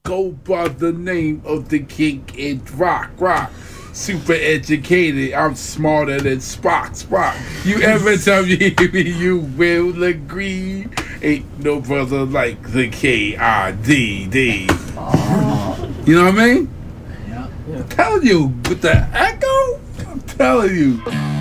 go by the name of the king and rock. Super educated, I'm smarter than Spock. You ever tell me you will agree? Ain't no brother like the KIDD. You know what I mean? Yeah. I'm telling you, with the echo, I'm telling you.